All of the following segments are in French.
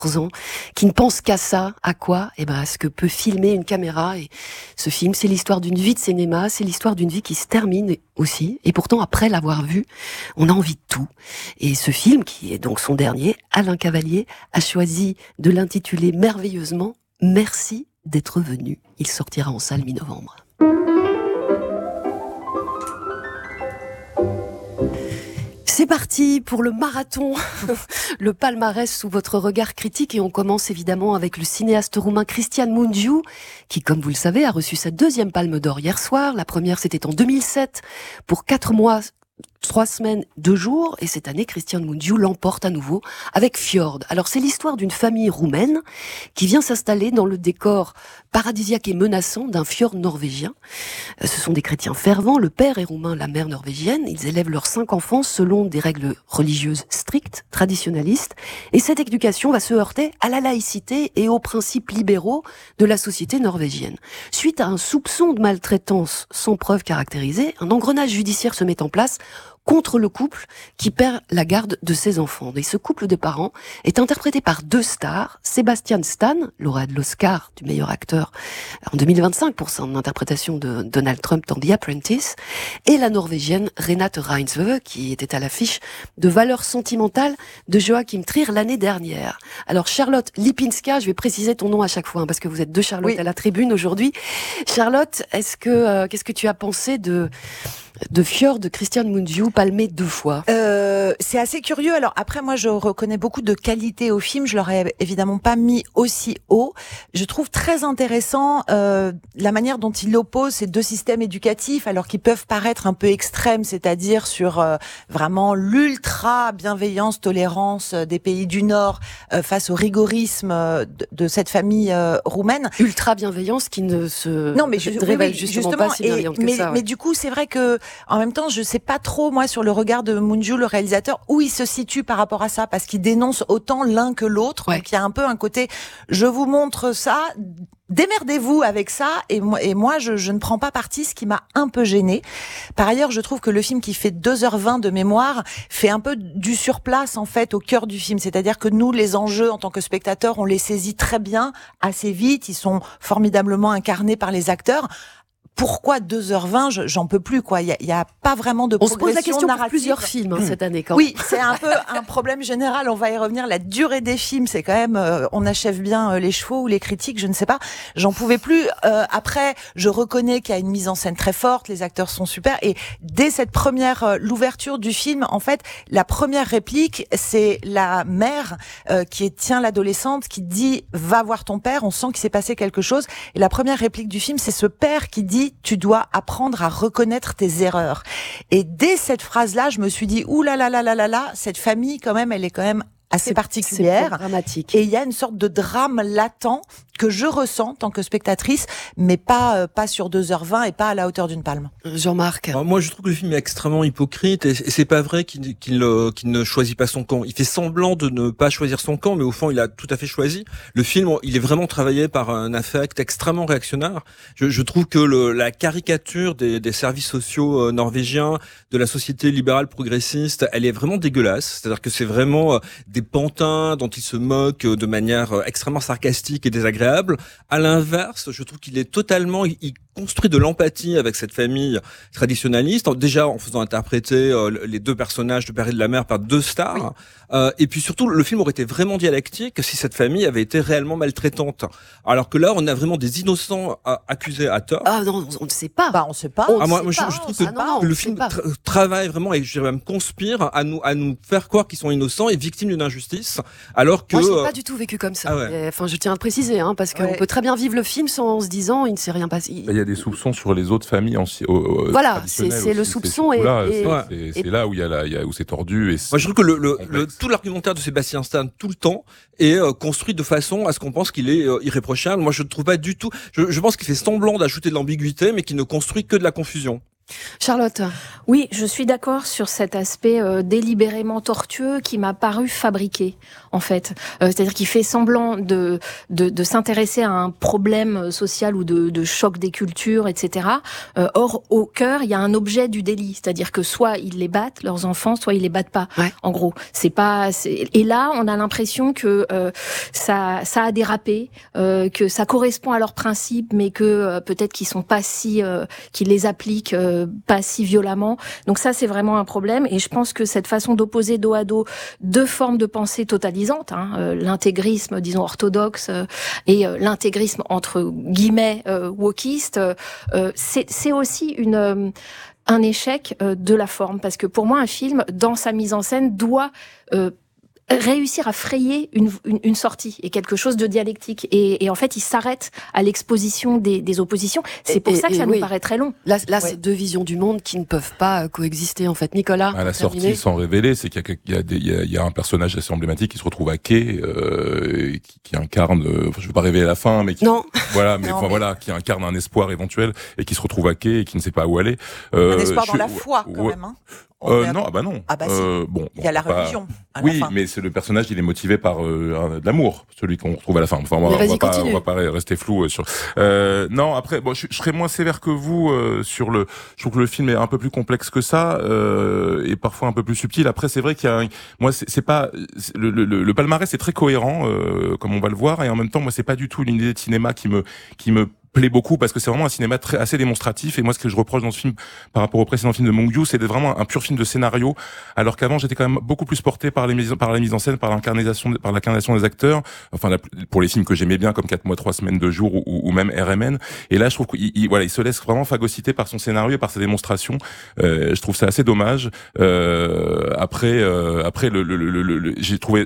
ans, qui ne pense qu'à ça, à quoi? À ce que peut filmer une caméra. Et ce film, c'est l'histoire d'une vie de cinéma, c'est l'histoire d'une vie qui se termine aussi. Et pourtant, après l'avoir vu, on a envie de tout. Et ce film, qui est donc son dernier, Alain Cavalier a choisi de l'intituler merveilleusement « Merci d'être venu ». Il sortira en salle mi-novembre. C'est parti pour le marathon, le palmarès sous votre regard critique, et on commence évidemment avec le cinéaste roumain Cristian Mungiu, qui, comme vous le savez, a reçu sa 2e Palme d'Or hier soir. La première, c'était en 2007, pour 4 mois, 3 semaines, 2 jours, et cette année, Cristian Mungiu l'emporte à nouveau avec Fjord. Alors, c'est l'histoire d'une famille roumaine qui vient s'installer dans le décor paradisiaque et menaçant d'un fjord norvégien. Ce sont des chrétiens fervents, le père est roumain, la mère norvégienne. Ils élèvent leurs 5 enfants selon des règles religieuses strictes, traditionnalistes, et cette éducation va se heurter à la laïcité et aux principes libéraux de la société norvégienne. Suite à un soupçon de maltraitance sans preuve caractérisée, un engrenage judiciaire se met en place contre le couple qui perd la garde de ses enfants. Et ce couple de parents est interprété par 2 stars, Sebastian Stan, lauréat de l'Oscar du meilleur acteur en 2025 pour son interprétation de Donald Trump dans The Apprentice, et la Norvégienne Renate Reinsve, qui était à l'affiche de Valeurs sentimentales de Joachim Trier l'année dernière. Alors Charlotte Lipinska, je vais préciser ton nom à chaque fois, parce que vous êtes 2 Charlotte à la tribune aujourd'hui. Charlotte, qu'est-ce que tu as pensé de Fjord de Cristian Mungiu, palmé 2 fois? C'est assez curieux. Alors après, moi, je reconnais beaucoup de qualité au film. Je l'aurais évidemment pas mis aussi haut. Je trouve très intéressant la manière dont il oppose ces 2 systèmes éducatifs, alors qu'ils peuvent paraître un peu extrêmes, c'est-à-dire sur vraiment l'ultra bienveillance, tolérance des pays du Nord face au rigorisme de cette famille roumaine. Ultra bienveillance qui ne se révèle justement pas si bienveillante que ça. Mais du coup, c'est vrai que en même temps, je sais pas trop, moi, sur le regard de Mungiu, le réalisateur, où il se situe par rapport à ça, parce qu'il dénonce autant l'un que l'autre. Ouais. Donc il y a un peu un côté, je vous montre ça, démerdez-vous avec ça, et moi je ne prends pas parti, ce qui m'a un peu gênée. Par ailleurs, je trouve que le film, qui fait 2h20 de mémoire, fait un peu du surplace, en fait, au cœur du film. C'est-à-dire que nous, les enjeux, en tant que spectateurs, on les saisit très bien, assez vite, ils sont formidablement incarnés par les acteurs. Pourquoi 2h20? J'en peux plus, quoi. Il y a pas vraiment de progression narrative. On se pose la question pour plusieurs films cette année, quand même. Oui, c'est un peu un problème général. On va y revenir. La durée des films, c'est quand même, on achève bien les chevaux ou les critiques, je ne sais pas. J'en pouvais plus. Après, je reconnais qu'il y a une mise en scène très forte. Les acteurs sont super. Et dès cette première, l'ouverture du film, en fait, la première réplique, c'est la mère qui tient l'adolescente, qui dit « Va voir ton père ». On sent qu'il s'est passé quelque chose. Et la première réplique du film, c'est ce père qui dit « Tu dois apprendre à reconnaître tes erreurs ». Et dès cette phrase-là, je me suis dit « Ouh là là là là là là, cette famille, quand même, elle est quand même assez particulière. » C'est dramatique. Et il y a une sorte de drame latent que je ressens en tant que spectatrice, mais pas sur 2h20 et pas à la hauteur d'une palme. Jean-Marc. Alors moi, je trouve que le film est extrêmement hypocrite, et c'est pas vrai qu'il ne choisit pas son camp. Il fait semblant de ne pas choisir son camp, mais au fond, il a tout à fait choisi. Le film, il est vraiment travaillé par un affect extrêmement réactionnaire. Je trouve que la caricature des services sociaux norvégiens, de la société libérale progressiste, elle est vraiment dégueulasse. C'est-à-dire que c'est vraiment des pantins dont il se moque de manière extrêmement sarcastique et désagréable. À l'inverse, je trouve qu'il est totalement, il construit de l'empathie avec cette famille traditionnaliste, déjà en faisant interpréter les 2 personnages, le père et de la mère, par 2 stars. Oui. Et puis surtout, le film aurait été vraiment dialectique si cette famille avait été réellement maltraitante. Alors que là, on a vraiment des innocents accusés à tort. Ah non, on ne sait pas. On sait pas. Moi, je trouve que le film travaille vraiment, et je dirais même conspire à nous faire croire qu'ils sont innocents et victimes d'une injustice, alors que... Moi, je l'ai pas du tout vécu comme ça. Ah ouais. Enfin, je tiens à le préciser, parce qu'on peut très bien vivre le film sans se disant, il ne s'est rien passé. Il y a des soupçons sur les autres familles voilà, c'est le soupçon, c'est là où où c'est tordu. Et moi, je trouve que tout l'argumentaire de Sébastien Stan tout le temps est construit de façon à ce qu'on pense qu'il est irréprochable. Moi, je ne trouve pas du tout. Je pense qu'il fait semblant d'ajouter de l'ambiguïté, mais qu'il ne construit que de la confusion. Charlotte. Oui, je suis d'accord sur cet aspect délibérément tortueux qui m'a paru fabriqué, en fait. C'est-à-dire qu'il fait semblant de s'intéresser à un problème social ou de choc des cultures, etc. Or, au cœur, il y a un objet du délit. C'est-à-dire que soit ils les battent, leurs enfants, soit ils les battent pas. Ouais. En gros, et là, on a l'impression que ça a dérapé, que ça correspond à leurs principes, mais que peut-être qu'ils sont pas qu'ils les appliquent pas si violemment. Donc ça, c'est vraiment un problème. Et je pense que cette façon d'opposer dos à dos deux formes de pensée totalisantes, l'intégrisme, disons, orthodoxe et l'intégrisme, entre guillemets, wokiste, c'est aussi un échec de la forme. Parce que pour moi, un film, dans sa mise en scène, doit réussir à frayer une sortie et quelque chose de dialectique. Et en fait, il s'arrête à l'exposition des oppositions. C'est pour ça que ça nous paraît très long. Là, c'est deux visions du monde qui ne peuvent pas coexister, en fait. Nicolas, à la sortie, sans révéler, c'est qu'il y a un personnage assez emblématique qui se retrouve à Quai, qui incarne, je veux pas révéler la fin, mais qui, non. Voilà, mais voilà, qui incarne un espoir éventuel et qui se retrouve à Quai et qui ne sait pas où aller. Un espoir dans la foi, quand même, hein. Non, non. Ah bah si. Il y a la religion. Oui, mais c'est le personnage, il est motivé par de l'amour, celui qu'on retrouve à la fin. Enfin, on va pas rester flou sur. Non, après, je serais moins sévère que vous sur le. Je trouve que le film est un peu plus complexe que ça et parfois un peu plus subtil. Après, c'est vrai qu'il y a, moi, c'est pas le palmarès est très cohérent, comme on va le voir, et en même temps, moi, c'est pas du tout une idée de cinéma qui me plaît beaucoup parce que c'est vraiment un cinéma assez démonstratif. Et moi, ce que je reproche dans ce film par rapport au précédent film de Bong Joon-ho, c'est d'être vraiment un pur film de scénario, alors qu'avant j'étais quand même beaucoup plus porté par la mise en scène, par l'incarnation des acteurs. Enfin, pour les films que j'aimais bien, comme 4 mois 3 semaines 2 jours ou même RMN. Et là, je trouve qu'il il se laisse vraiment phagocyter par son scénario et par sa démonstration. Je trouve ça assez dommage. Après, j'ai trouvé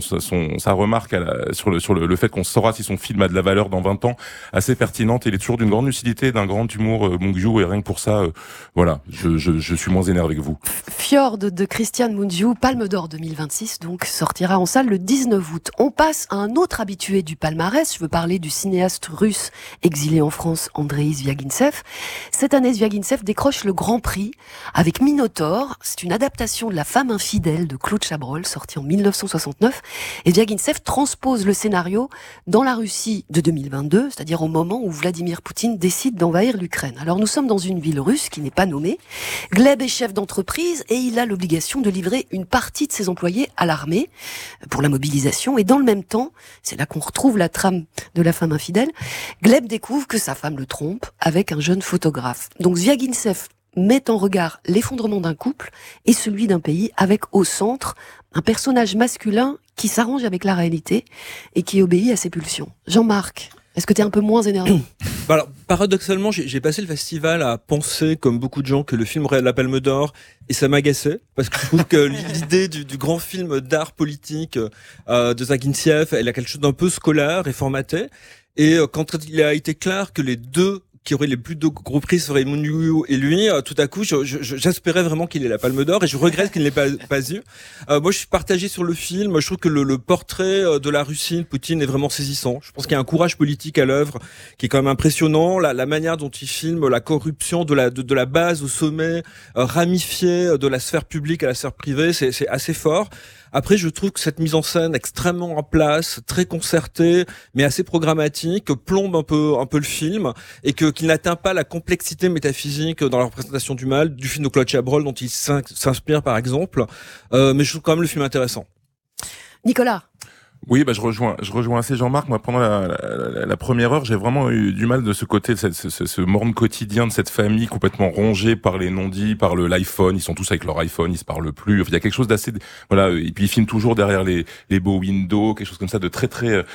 sa remarque sur le fait qu'on saura si son film a de la valeur dans 20 ans assez pertinente. Il est toujours d'une grande lucidité, d'un grand humour, Bong Joon-ho, et rien que pour ça, voilà, je suis moins énervé que vous. Fjord de Christian Mungiu, Palme d'Or 2026, donc sortira en salle le 19 août. On passe à un autre habitué du palmarès. Je veux parler du cinéaste russe exilé en France, Andreï Zviagintsev. Cette année, Zviagintsev décroche le Grand Prix avec Minotaure. C'est une adaptation de La femme infidèle de Claude Chabrol, sorti en 1969. Et Zviagintsev transpose le scénario dans la Russie de 2022, c'est-à-dire au moment où Vladimir Poutine décide d'envahir l'Ukraine. Alors nous sommes dans une ville russe qui n'est pas nommée. Gleb est chef d'entreprise et il a l'obligation de livrer une partie de ses employés à l'armée pour la mobilisation. Et dans le même temps, c'est là qu'on retrouve la trame de La femme infidèle, Gleb découvre que sa femme le trompe avec un jeune photographe. Donc Zviagintsev met en regard l'effondrement d'un couple et celui d'un pays, avec au centre un personnage masculin qui s'arrange avec la réalité et qui obéit à ses pulsions. Jean-Marc, est-ce que tu es un peu moins énervé ? Alors, paradoxalement, j'ai passé le festival à penser, comme beaucoup de gens, que le film aurait la Palme d'Or, et ça m'agaçait, parce que je trouve que l'idée du grand film d'art politique de Zviagintsev, elle a quelque chose d'un peu scolaire et formaté. Et quand il a été clair que les deux qui aurait les plus de gros prix seraient Mungiu et lui, tout à coup, j'espérais vraiment qu'il ait la Palme d'Or et je regrette qu'il n'ait pas eu. Moi, je suis partagé sur le film. Je trouve que le portrait de la Russie, de Poutine, est vraiment saisissant. Je pense qu'il y a un courage politique à l'œuvre qui est quand même impressionnant. La manière dont il filme la corruption de la base au sommet, ramifiée de la sphère publique à la sphère privée, c'est assez fort. Après, je trouve que cette mise en scène extrêmement en place, très concertée, mais assez programmatique, plombe un peu le film et qu'il n'atteint pas la complexité métaphysique dans la représentation du mal du film de Claude Chabrol dont il s'inspire par exemple. Mais je trouve quand même le film intéressant. Nicolas. Oui, je rejoins assez Jean-Marc. Moi, pendant la première heure, j'ai vraiment eu du mal de ce côté, de ce morne quotidien de cette famille complètement rongée par les non-dits, par l'iPhone. Ils sont tous avec leur iPhone, ils se parlent plus. Enfin, il y a quelque chose d'assez, voilà. Et puis ils filment toujours derrière les beaux windows, quelque chose comme ça de très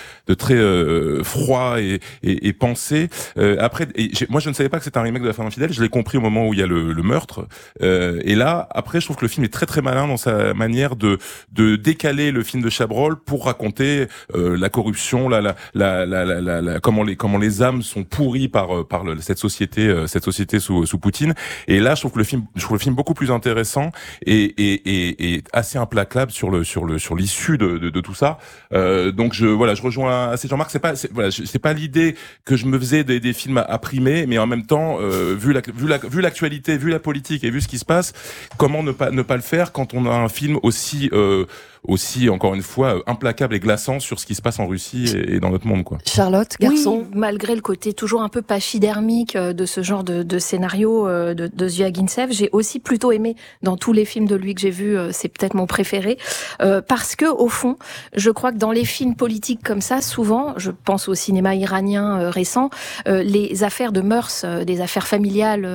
froid et pensé. Après, moi, je ne savais pas que c'était un remake de La femme infidèle. Je l'ai compris au moment où il y a le meurtre. Et là, après, je trouve que le film est très très malin dans sa manière de décaler le film de Chabrol pour raconter raconter la corruption, comment les âmes sont pourries par cette société sous Poutine. Et là, je trouve le film beaucoup plus intéressant et assez implacable sur l'issue de tout ça. Donc je rejoins assez Jean-Marc. C'est pas l'idée que je me faisais des films à primer, mais en même temps, vu l'actualité, vu la politique et vu ce qui se passe, comment ne pas le faire quand on a un film aussi encore une fois implacable et glaçant sur ce qui se passe en Russie et dans notre monde, quoi. Charlotte, Garçon. Oui, malgré le côté toujours un peu pachydermique de ce genre de scénario de Zvyagintsev, j'ai aussi plutôt aimé dans tous les films de lui que j'ai vus, c'est peut-être mon préféré, parce que au fond, je crois que dans les films politiques comme ça, souvent, je pense au cinéma iranien récent, les affaires de mœurs, des affaires familiales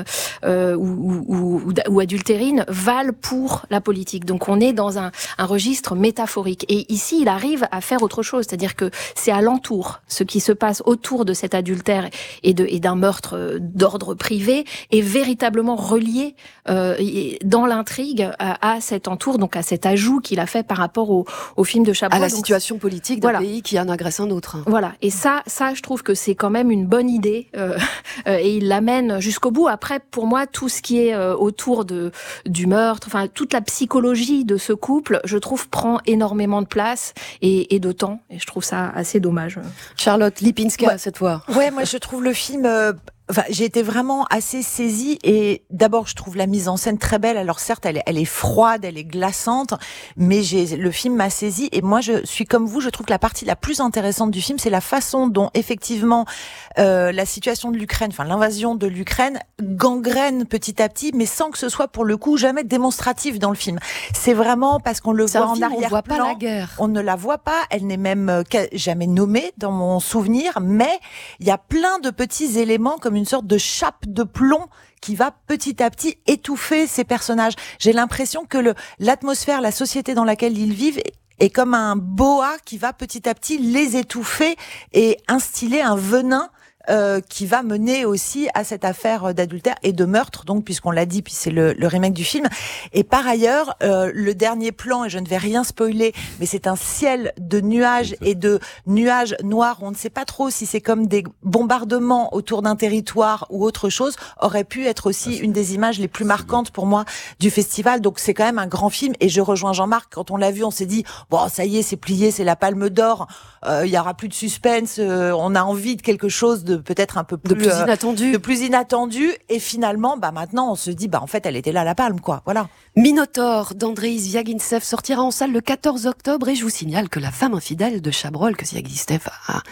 ou adultérines valent pour la politique. Donc on est dans un registre métaphorique. Et ici, il arrive à faire autre chose, c'est-à-dire que c'est alentour, ce qui se passe autour de cet adultère et d'un meurtre d'ordre privé est véritablement relié dans l'intrigue à cet entour, donc à cet ajout qu'il a fait par rapport au film de Chabrol. À la situation politique d'un pays qui en agresse un autre. Voilà. Et ça, je trouve que c'est quand même une bonne idée et il l'amène jusqu'au bout. Après, pour moi, tout ce qui est autour du meurtre, enfin toute la psychologie de ce couple, je trouve prend énormément de place et de temps, et je trouve ça assez dommage. Charlotte Lipinska, cette fois. Ouais, moi je trouve le film... j'ai été vraiment assez saisie et d'abord je trouve la mise en scène très belle. Alors certes elle est froide, elle est glaçante, mais le film m'a saisie et moi je suis comme vous, je trouve que la partie la plus intéressante du film c'est la façon dont effectivement la situation de l'Ukraine, enfin l'invasion de l'Ukraine gangrène petit à petit, mais sans que ce soit pour le coup jamais démonstratif dans le film. C'est vraiment parce qu'on le voit en arrière-plan. On voit pas la guerre. On ne la voit pas, elle n'est même jamais nommée dans mon souvenir, mais il y a plein de petits éléments comme une sorte de chape de plomb qui va petit à petit étouffer ces personnages. J'ai l'impression que l'atmosphère, la société dans laquelle ils vivent est comme un boa qui va petit à petit les étouffer et instiller un venin qui va mener aussi à cette affaire d'adultère et de meurtre, donc puisqu'on l'a dit, puis c'est le remake du film. Et par ailleurs, le dernier plan, et je ne vais rien spoiler, mais c'est un ciel de nuages et de nuages noirs. On ne sait pas trop si c'est comme des bombardements autour d'un territoire ou autre chose, aurait pu être aussi une des images les plus marquantes pour moi du festival. Donc c'est quand même un grand film et je rejoins Jean-Marc. Quand on l'a vu, on s'est dit, bon, ça y est, c'est plié, c'est la Palme d'Or, il y aura plus de suspense, on a envie de quelque chose de peut-être un peu plus inattendu, et finalement maintenant on se dit en fait elle était là la palme, quoi. Voilà. Minotaure d'Andrei Zvyagintsev sortira en salle le 14 octobre et je vous signale que La femme infidèle de Chabrol que Zvyagintsev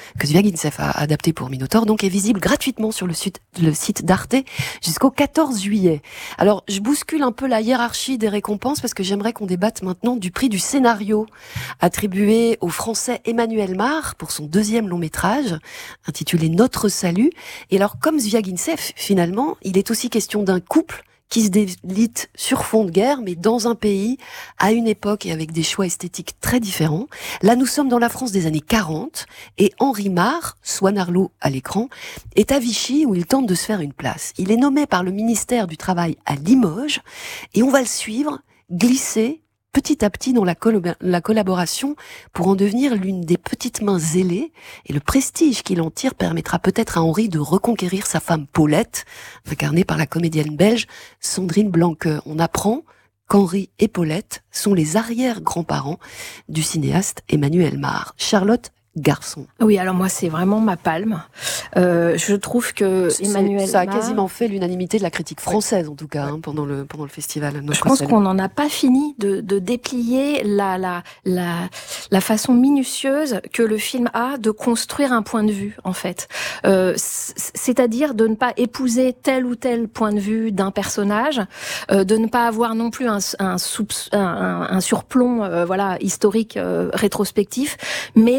a adapté pour Minotaure donc est visible gratuitement sur le site d'Arte jusqu'au 14 juillet. Alors je bouscule un peu la hiérarchie des récompenses parce que j'aimerais qu'on débatte maintenant du prix du scénario attribué au Français Emmanuel Mar pour son deuxième long métrage intitulé Notre salut. Et alors comme Zvyagintsev finalement il est aussi question d'un couple qui se délite sur fond de guerre, mais dans un pays, à une époque et avec des choix esthétiques très différents. Là, nous sommes dans la France des années 40, et Henri Mar, Swan Arlo à l'écran, est à Vichy où il tente de se faire une place. Il est nommé par le ministère du Travail à Limoges, et on va le suivre, glisser petit à petit dans la collaboration pour en devenir l'une des petites mains zélées, et le prestige qu'il en tire permettra peut-être à Henri de reconquérir sa femme Paulette, incarnée par la comédienne belge Sandrine Blanqueux. On apprend qu'Henri et Paulette sont les arrière-grands-parents du cinéaste Emmanuel Mar. Charlotte Garçon. Oui, alors moi c'est vraiment ma palme. Je trouve que Emmanuel ça a quasiment fait l'unanimité de la critique française en tout cas pendant le festival. Je pense qu'on n'en a pas fini de déplier la façon minutieuse que le film a de construire un point de vue en fait. C'est-à-dire de ne pas épouser tel ou tel point de vue d'un personnage, de ne pas avoir non plus un surplomb historique rétrospectif, mais d'avancer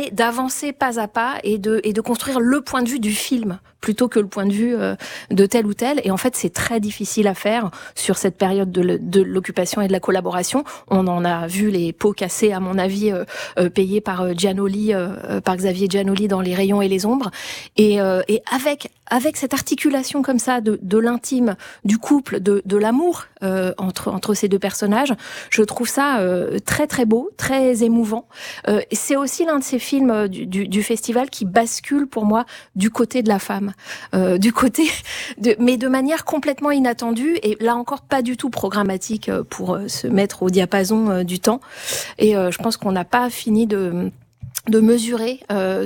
d'avancer pas à pas et de construire le point de vue du film plutôt que le point de vue de tel ou tel. Et en fait, c'est très difficile à faire sur cette période de l'occupation et de la collaboration. On en a vu les pots cassés, à mon avis, payés par Giannoli, par Xavier Giannoli dans Les Rayons et les Ombres. Et avec cette articulation comme ça de l'intime, du couple, de l'amour entre ces deux personnages, je trouve ça très très beau, très émouvant. C'est aussi l'un de ces films du festival qui bascule pour moi du côté de la femme, mais de manière complètement inattendue et là encore pas du tout programmatique pour se mettre au diapason du temps. Et je pense qu'on n'a pas fini de mesurer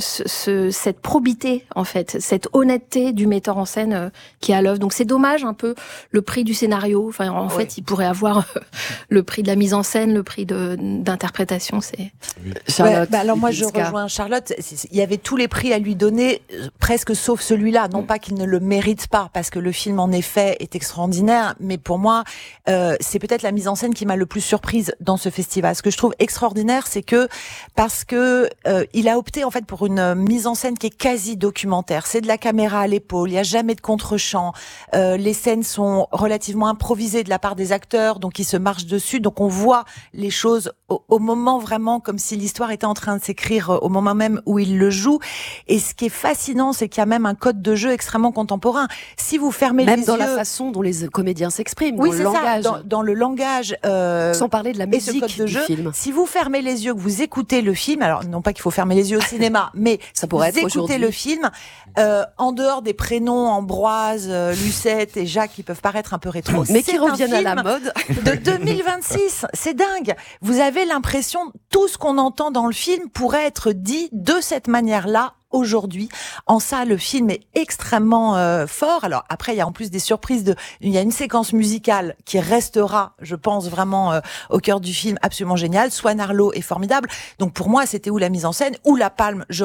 cette probité, en fait, cette honnêteté du metteur en scène qui est à l'œuvre. Donc c'est dommage un peu le prix du scénario. Enfin, en fait, il pourrait avoir le prix de la mise en scène, le prix d'interprétation. C'est Charlotte. Alors moi, je rejoins Charlotte. Il y avait tous les prix à lui donner, presque sauf celui-là. Non pas qu'il ne le mérite pas, parce que le film en effet est extraordinaire. Mais pour moi, c'est peut-être la mise en scène qui m'a le plus surprise dans ce festival. Ce que je trouve extraordinaire, c'est que parce que il a opté en fait pour une mise en scène qui est quasi documentaire. C'est de la caméra à l'épaule, il n'y a jamais de contre-champ. Les scènes sont relativement improvisées de la part des acteurs, donc ils se marchent dessus. Donc on voit les choses au moment vraiment comme si l'histoire était en train de s'écrire au moment même où ils le jouent. Et ce qui est fascinant, c'est qu'il y a même un code de jeu extrêmement contemporain. Si vous fermez les yeux... Même dans la façon dont les comédiens s'expriment, oui, dans le langage. Dans le langage. Sans parler de la musique code de du jeu. film. Si vous fermez les yeux, que vous écoutez le film, alors non pas qu'il faut fermer les yeux au cinéma, mais ça pourrait vous écoutez le film, en dehors des prénoms Ambroise, Lucette et Jacques qui peuvent paraître un peu rétro, mais qui reviennent à la mode de 2026. C'est dingue. Vous avez l'impression tout ce qu'on entend dans le film pourrait être dit de cette manière-là aujourd'hui. En ça, le film est extrêmement fort. Alors après, il y a en plus des surprises. Il y a une séquence musicale qui restera, je pense, vraiment au cœur du film, absolument génial. Swan Arlo est formidable. Donc pour moi, c'était ou la mise en scène ou la palme. Je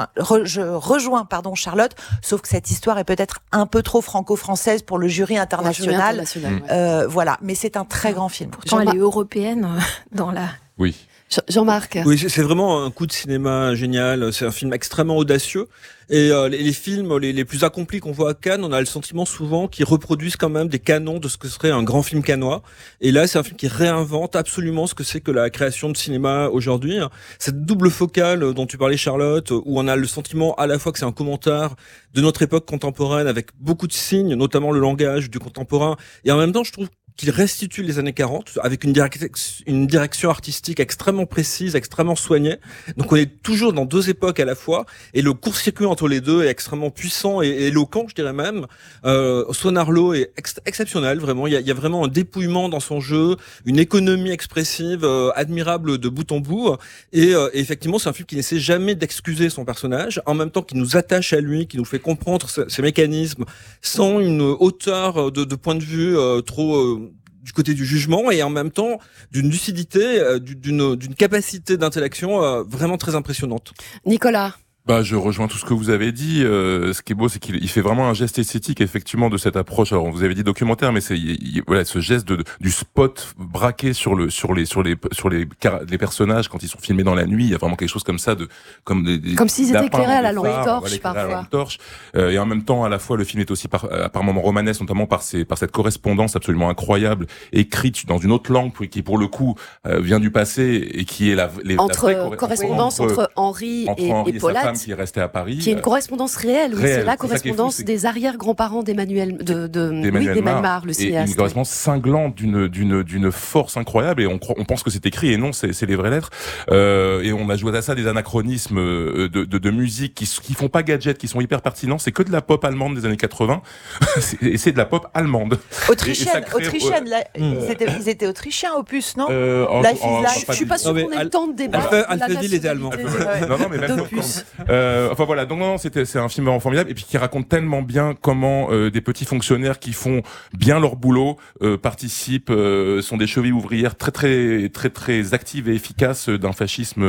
rejoins Charlotte, sauf que cette histoire est peut-être un peu trop franco-française pour le jury international. Voilà, mais c'est un très grand film. Pourtant, elle est européenne dans la... Oui. Jean-Marc. Oui, c'est vraiment un coup de cinéma génial. C'est un film extrêmement audacieux. Et les films les plus accomplis qu'on voit à Cannes, on a le sentiment souvent qu'ils reproduisent quand même des canons de ce que serait un grand film cannois. Et là, c'est un film qui réinvente absolument ce que c'est que la création de cinéma aujourd'hui. Cette double focale dont tu parlais, Charlotte, où on a le sentiment à la fois que c'est un commentaire de notre époque contemporaine avec beaucoup de signes, notamment le langage du contemporain. Et en même temps, je trouve qu'il restitue les années 40 avec une direction artistique extrêmement précise, extrêmement soignée. Donc on est toujours dans deux époques à la fois, et le court-circuit entre les deux est extrêmement puissant et éloquent, je dirais même. Swan Arlo est exceptionnel, vraiment. Il y a vraiment un dépouillement dans son jeu, une économie expressive admirable de bout en bout. Et effectivement, c'est un film qui n'essaie jamais d'excuser son personnage, en même temps qu'il nous attache à lui, qui nous fait comprendre ses mécanismes, sans une hauteur de point de vue trop du côté du jugement, et en même temps d'une lucidité, d'une capacité d'intellection vraiment très impressionnante. Nicolas. Je rejoins tout ce que vous avez dit. Ce qui est beau, c'est qu'il fait vraiment un geste esthétique, effectivement, de cette approche. Alors, vous avez dit documentaire, mais c'est voilà, ce geste du spot braqué sur les personnages quand ils sont filmés dans la nuit. Il y a vraiment quelque chose comme ça comme s'ils étaient éclairés à la lampe torche, parfois. Et en même temps, à la fois, le film est aussi par moments romanesque, notamment par cette correspondance absolument incroyable, écrite dans une autre langue, qui pour le coup vient du passé et qui est correspondance entre Henri et Paulette, qui est resté à Paris, qui est une correspondance réelle. Oui, c'est la correspondance des arrière-grands-parents d'Emmanuel Mar, le cinéaste. Et une correspondance cinglante d'une force incroyable, et on pense que c'est écrit, et non, c'est les vraies lettres. Et on a joué à ça des anachronismes de musique qui font pas gadget, qui sont hyper pertinents. C'est que de la pop allemande des années 80, et c'est de la pop allemande. Autrichienne. Ils étaient autrichiens, Opus, non? Je suis pas sûre qu'on ait le temps de débattre. Alphaville était allemand. Non, mais même Enfin voilà, donc non, c'est un film vraiment formidable et puis qui raconte tellement bien comment des petits fonctionnaires qui font bien leur boulot participent, sont des chevilles ouvrières très actives et efficaces d'un fascisme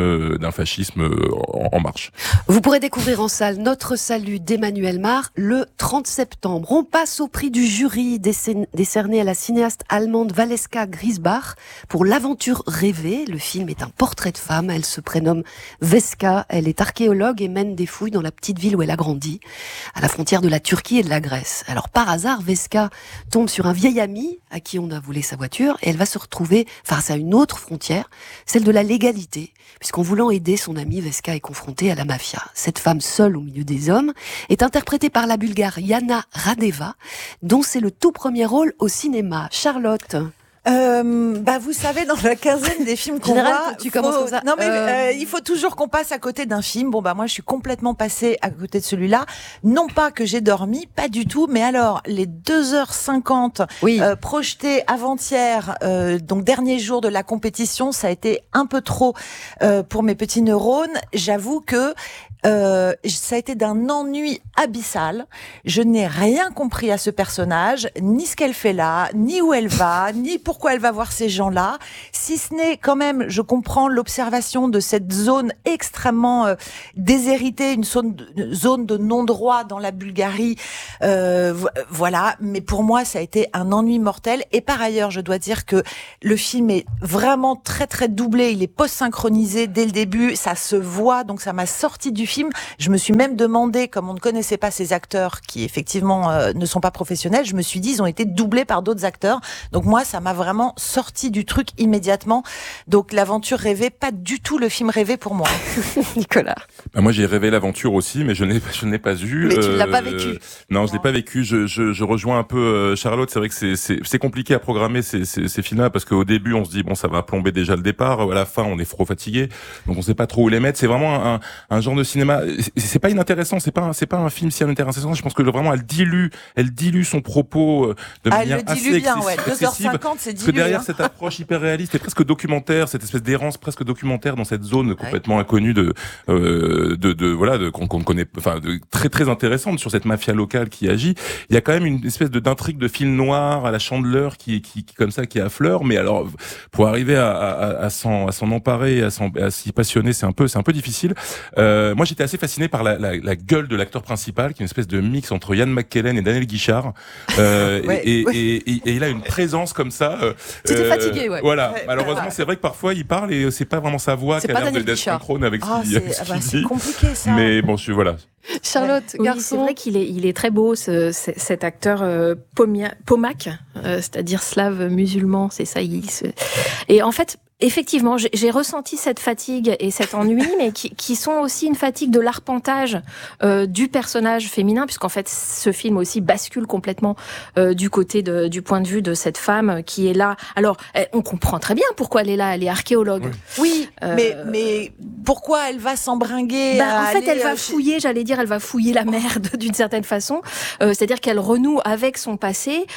en marche. Vous pourrez découvrir en salle Notre salut d'Emmanuel Mar le 30 septembre. On passe au prix du jury décerné à la cinéaste allemande Valeska Griesbach pour L'aventure rêvée. Le film est un portrait de femme. Elle se prénomme Veska. Elle est archéologue et mène des fouilles dans la petite ville où elle a grandi, à la frontière de la Turquie et de la Grèce. Alors par hasard, Veska tombe sur un vieil ami à qui on a volé sa voiture et elle va se retrouver face à une autre frontière, celle de la légalité, puisqu'en voulant aider son ami, Veska est confrontée à la mafia. Cette femme seule au milieu des hommes est interprétée par la Bulgare Yana Radeva, dont c'est le tout premier rôle au cinéma. Charlotte. Vous savez, dans la quinzaine des films qu'on voit, tu commences comme ça. Non mais il faut toujours qu'on passe à côté d'un film. Bon moi je suis complètement passée à côté de celui-là. Non pas que j'ai dormi, pas du tout. Mais alors les 2h50 projetés avant-hier, donc dernier jour de la compétition, ça a été un peu trop pour mes petits neurones. J'avoue que ça a été d'un ennui abyssal. Je n'ai rien compris à ce personnage, ni ce qu'elle fait là, ni où elle va, ni pourquoi elle va voir ces gens-là. Si ce n'est quand même, je comprends l'observation de cette zone extrêmement déshéritée, une zone de non-droit dans la Bulgarie. Voilà, mais pour moi, ça a été un ennui mortel. Et par ailleurs, je dois dire que le film est vraiment très très doublé. Il est post-synchronisé dès le début. Ça se voit, donc ça m'a sorti du film. Je me suis même demandé, comme on ne connaissait pas ces acteurs qui effectivement ne sont pas professionnels, je me suis dit ils ont été doublés par d'autres acteurs. Donc moi ça m'a vraiment sorti du truc immédiatement. Donc l'aventure rêvée, pas du tout le film rêvé pour moi. Nicolas. Moi j'ai rêvé l'aventure aussi, mais je n'ai pas vu. Mais tu l'as pas vécu. Non, je l'ai pas vécu. Je rejoins un peu Charlotte. C'est vrai que c'est compliqué à programmer ces films-là parce qu'au début on se dit bon ça va plomber déjà le départ. À la fin on est trop fatigué, donc on sait pas trop où les mettre. C'est vraiment un genre de cinéma. C'est pas inintéressant. C'est pas un film si intéressant. Je pense que vraiment elle dilue son propos de manière assez bien, excessive. 2h50, c'est dilué. Parce que derrière cette approche hyper réaliste et presque documentaire, cette espèce d'errance presque documentaire dans cette zone complètement inconnue qu'on connaît, enfin très très intéressante sur cette mafia locale qui agit. Il y a quand même une espèce d'intrigue de film noir à la Chandler qui comme ça qui affleure. Mais alors pour arriver à s'en emparer, à s'y passionner, c'est un peu difficile. Moi j'étais assez fasciné par la gueule de l'acteur principal, qui est une espèce de mix entre Ian McKellen et Daniel Guichard. Et il a une présence comme ça. T'étais fatigué, Voilà. Malheureusement, c'est vrai que parfois il parle et c'est pas vraiment sa voix qui a l'air d'être synchrone avec ce qu'il dit. C'est compliqué ça. Mais bon, voilà. Charlotte, garçon. C'est vrai qu'il est très beau, cet acteur Pomak, c'est-à-dire slave musulman, c'est ça. Et en fait, effectivement, j'ai ressenti cette fatigue et cet ennui, mais qui sont aussi une fatigue de l'arpentage du personnage féminin, puisqu'en fait, ce film aussi bascule complètement du point de vue de cette femme qui est là. Alors, on comprend très bien pourquoi elle est là, elle est archéologue. Oui, mais pourquoi elle va s'embringuer en fait, elle va fouiller, elle va fouiller la merde d'une certaine façon. C'est-à-dire qu'elle renoue avec son passé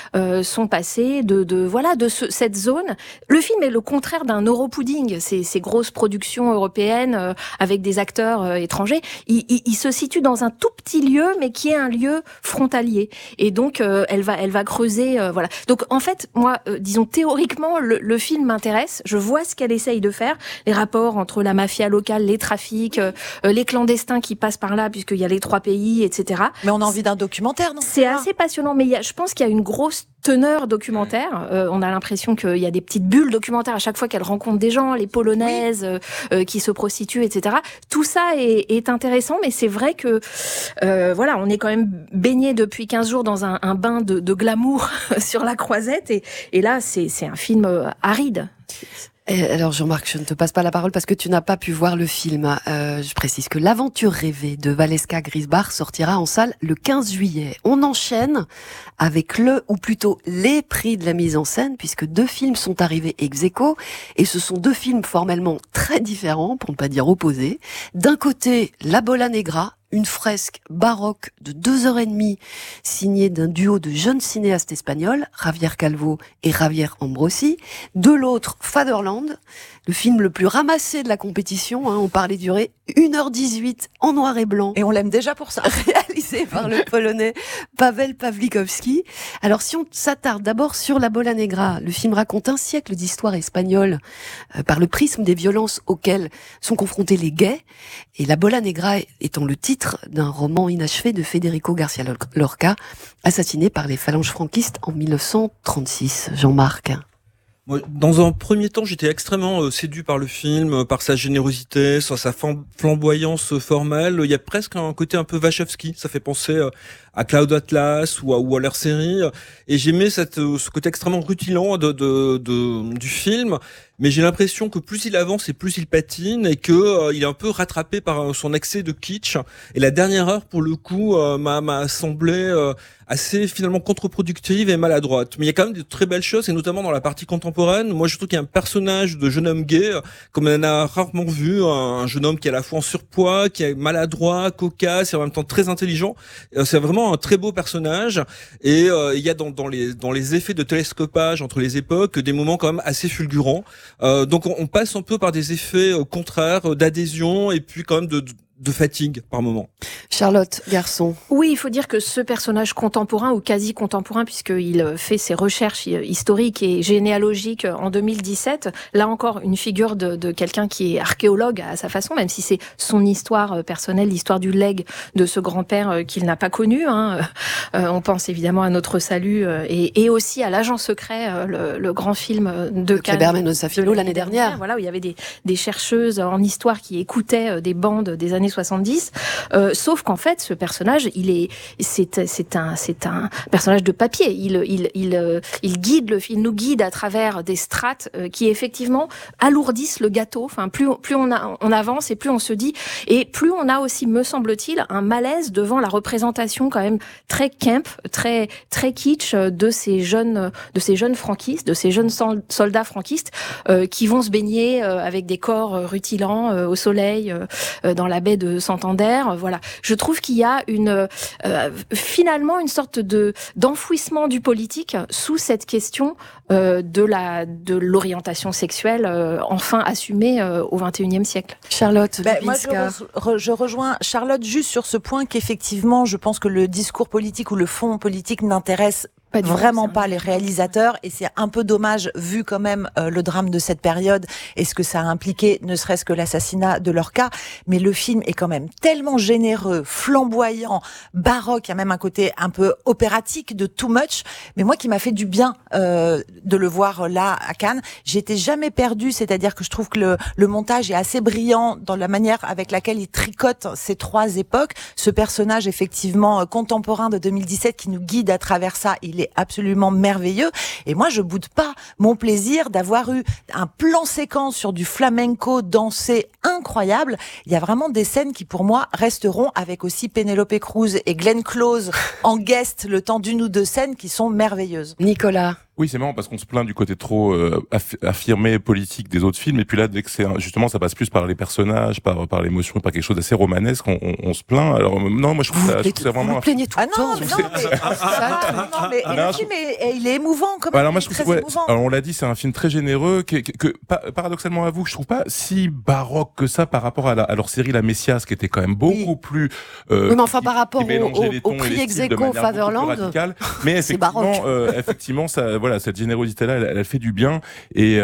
de cette zone. Le film est le contraire d'un Europudding, ces grosses productions européennes avec des acteurs étrangers. Il se situe dans un tout petit lieu, mais qui est un lieu frontalier. Et donc, elle va creuser, voilà. Donc, en fait, moi, disons théoriquement, le film m'intéresse. Je vois ce qu'elle essaye de faire, les rapports entre la mafia locale, les trafics, les clandestins qui passent par là, puisqu'il y a les 3 pays, etc. Mais on a envie d'un documentaire, non? C'est assez passionnant, mais je pense qu'il y a une grosse teneur documentaire. On a l'impression qu'il y a des petites bulles documentaires à chaque fois qu'elle rencontre des gens, les Polonaises qui se prostituent, etc. Tout ça est intéressant, mais c'est vrai que voilà, on est quand même baigné depuis 15 jours dans un bain de glamour sur la croisette, et là c'est un film aride. Alors Jean-Marc, je ne te passe pas la parole parce que tu n'as pas pu voir le film. Je précise que L'aventure rêvée de Valeska Griesbach sortira en salle le 15 juillet. On enchaîne avec ou plutôt les prix de la mise en scène, puisque 2 films sont arrivés ex aequo, et ce sont 2 films formellement très différents, pour ne pas dire opposés. D'un côté, La Bola Negra, une fresque baroque de 2h30 signée d'un duo de jeunes cinéastes espagnols, Javier Calvo et Javier Ambrosi. De l'autre, Fatherland, le film le plus ramassé de la compétition. On parlait durer 1h18 en noir et blanc. Et on l'aime déjà pour ça. Réalisé par le Polonais Paweł Pawlikowski. Alors si on s'attarde d'abord sur La Bola Negra, le film raconte un siècle d'histoire espagnole par le prisme des violences auxquelles sont confrontés les gays. Et La Bola Negra étant le titre d'un roman inachevé de Federico García Lorca, assassiné par les phalanges franquistes en 1936. Jean-Marc. Moi, dans un premier temps, j'étais extrêmement séduit par le film, par sa générosité, sur sa flamboyance formelle. Il y a presque un côté un peu Wachowski. Ça fait penser à Cloud Atlas ou à leur série. Et j'aimais ce côté extrêmement rutilant du film. Mais j'ai l'impression que plus il avance et plus il patine et que il est un peu rattrapé par son excès de kitsch. Et la dernière heure, pour le coup, m'a semblé assez finalement contre-productive et maladroite. Mais il y a quand même de très belles choses, et notamment dans la partie contemporaine. Moi, je trouve qu'il y a un personnage de jeune homme gay, comme on en a rarement vu, un jeune homme qui est à la fois en surpoids, qui est maladroit, cocasse et en même temps très intelligent. C'est vraiment un très beau personnage. Et il y a dans les effets de télescopage entre les époques des moments quand même assez fulgurants. Donc on passe un peu par des effets contraires d'adhésion et puis quand même de fatigue par moment. Charlotte Garçon. Oui, il faut dire que ce personnage contemporain ou quasi contemporain, puisqu'il fait ses recherches historiques et généalogiques en 2017, là encore une figure de quelqu'un qui est archéologue à sa façon, même si c'est son histoire personnelle, l'histoire du legs de ce grand-père qu'il n'a pas connu. On pense évidemment à Notre Salut et aussi à L'Agent secret, le grand film de Kleber Mendonça Filho l'année dernière. Voilà, où il y avait des chercheuses en histoire qui écoutaient des bandes des années 70, sauf qu'en fait ce personnage c'est un personnage de papier. Il guide il nous guide à travers des strates qui effectivement alourdissent le gâteau. Enfin plus on avance et plus on se dit, et plus on a aussi, me semble-t-il, un malaise devant la représentation quand même très camp, très très kitsch de ces jeunes franquistes, de ces jeunes soldats franquistes qui vont se baigner avec des corps rutilants au soleil dans la baie de Santander. Voilà. Je trouve qu'il y a finalement une sorte d'enfouissement du politique sous cette question de l'orientation sexuelle enfin assumée au XXIe siècle. Charlotte, moi je rejoins Charlotte juste sur ce point qu'effectivement je pense que le discours politique ou le fond politique n'intéresse vraiment pas les réalisateurs, et c'est un peu dommage vu quand même le drame de cette période et ce que ça a impliqué, ne serait-ce que l'assassinat de Lorca. Mais le film est quand même tellement généreux, flamboyant, baroque, il y a même un côté un peu opératique de too much, mais moi qui m'a fait du bien de le voir là à Cannes. J'étais jamais perdue, c'est-à-dire que je trouve que le montage est assez brillant dans la manière avec laquelle il tricote ces trois époques. Ce personnage effectivement contemporain de 2017 qui nous guide à travers ça, il est absolument merveilleux. Et moi, je boude pas mon plaisir d'avoir eu un plan séquence sur du flamenco dansé incroyable. Il y a vraiment des scènes qui, pour moi, resteront, avec aussi Penélope Cruz et Glenn Close en guest le temps d'une ou deux scènes qui sont merveilleuses. Nicolas. Oui, c'est marrant parce qu'on se plaint du côté trop affirmé politique des autres films, et puis là, dès que justement ça passe plus par les personnages, par l'émotion, par quelque chose d'assez romanesque, on se plaint. Alors non, moi je trouve ça vraiment. Vous plaignez tout le temps. Mais le film il est émouvant comme alors moi je trouve alors on l'a dit, c'est un film très généreux que paradoxalement à vous, je trouve pas si baroque que ça par rapport à leur série La Messias, qui était quand même beaucoup plus oui, mais enfin par rapport au prix ex aequo Fatherland, mais effectivement ça, voilà, cette générosité-là, elle fait du bien, et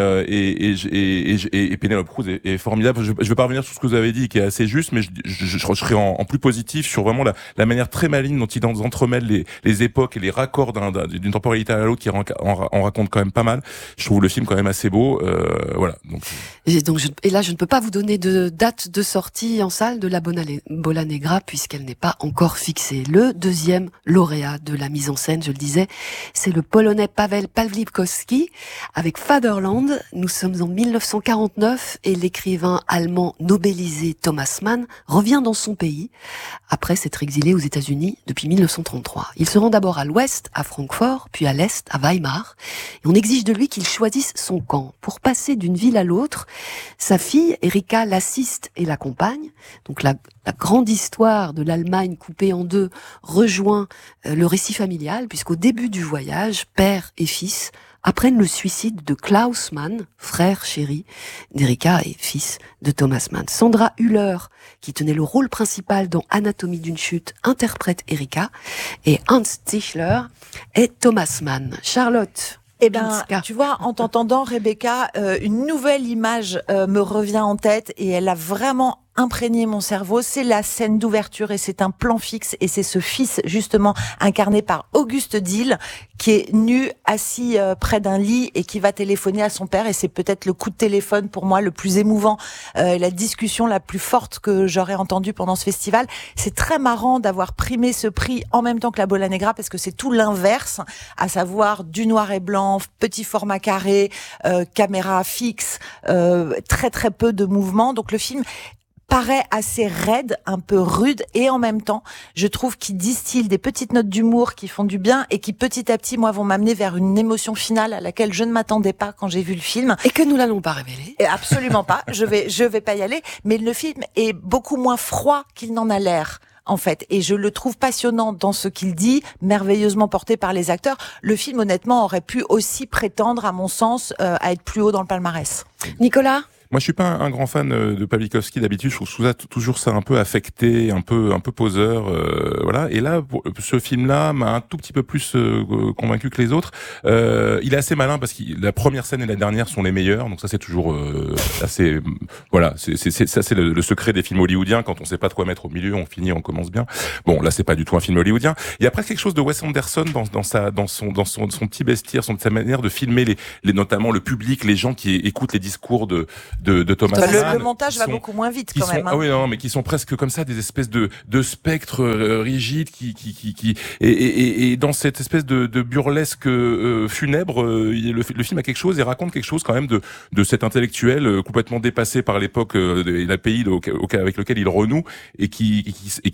Penélope Cruz est formidable. Je vais pas revenir sur ce que vous avez dit, qui est assez juste, mais je serai en plus positif sur vraiment la manière très maligne dont ils entremêlent les époques et les raccords d'une temporalité à l'autre, qui en raconte quand même pas mal. Je trouve le film quand même assez beau, voilà. Et là, je ne peux pas vous donner de date de sortie en salle de La Bola Negra, puisqu'elle n'est pas encore fixée. Le deuxième lauréat de la mise en scène, je le disais, c'est le Polonais Paweł Pawlikowski avec Fatherland. Nous sommes en 1949 et l'écrivain allemand nobelisé Thomas Mann revient dans son pays après s'être exilé aux États-Unis depuis 1933. Il se rend d'abord à l'ouest, à Francfort, puis à l'est, à Weimar. Et on exige de lui qu'il choisisse son camp. Pour passer d'une ville à l'autre, sa fille, Erika, l'assiste et l'accompagne. Donc la la grande histoire de l'Allemagne coupée en deux rejoint le récit familial, puisqu'au début du voyage, père et fils apprennent le suicide de Klaus Mann, frère chéri d'Erika et fils de Thomas Mann. Sandra Hüller, qui tenait le rôle principal dans Anatomie d'une chute, interprète Erika, et Hans Ziegler est Thomas Mann. Charlotte. Eh ben, tu vois, en t'entendant, Rebecca, une nouvelle image me revient en tête et elle a vraiment imprégné mon cerveau. C'est la scène d'ouverture et c'est un plan fixe et c'est ce fils, justement, incarné par Auguste Diehl, qui est nu, assis près d'un lit et qui va téléphoner à son père, et c'est peut-être le coup de téléphone pour moi le plus émouvant, la discussion la plus forte que j'aurais entendue pendant ce festival. C'est très marrant d'avoir primé ce prix en même temps que la Bola Negra, parce que c'est tout l'inverse, à savoir du noir et blanc, petit format carré, caméra fixe, très très peu de mouvements. Donc le film paraît assez raide, un peu rude, et en même temps, je trouve qu'il distille des petites notes d'humour qui font du bien et qui petit à petit, moi, vont m'amener vers une émotion finale à laquelle je ne m'attendais pas quand j'ai vu le film. Et que nous n'allons pas révéler. Et absolument pas. Je vais pas y aller. Mais le film est beaucoup moins froid qu'il n'en a l'air, en fait. Et je le trouve passionnant dans ce qu'il dit, merveilleusement porté par les acteurs. Le film, honnêtement, aurait pu aussi prétendre, à mon sens, à être plus haut dans le palmarès. Nicolas ? Moi, je suis pas un grand fan de Pawlikowski d'habitude. Je trouve toujours ça un peu affecté, un peu poseur, voilà. Et là, ce film-là m'a un tout petit peu plus convaincu que les autres. Il est assez malin parce que la première scène et la dernière sont les meilleures. Donc ça, c'est toujours assez, voilà. C'est le secret des films hollywoodiens. Quand on sait pas de quoi mettre au milieu, on finit, on commence bien. Bon, là, c'est pas du tout un film hollywoodien. Il y a presque quelque chose de Wes Anderson dans son petit bestiaire, sa manière de filmer notamment le public, les gens qui écoutent les discours de Thomas Mann. Le montage va beaucoup moins vite quand même. Ah oui, non, mais qui sont presque comme ça, des espèces de spectres rigides et dans cette espèce de burlesque funèbre, le film a quelque chose et raconte quelque chose quand même de cet intellectuel complètement dépassé par l'époque et le pays avec lequel il renoue et qui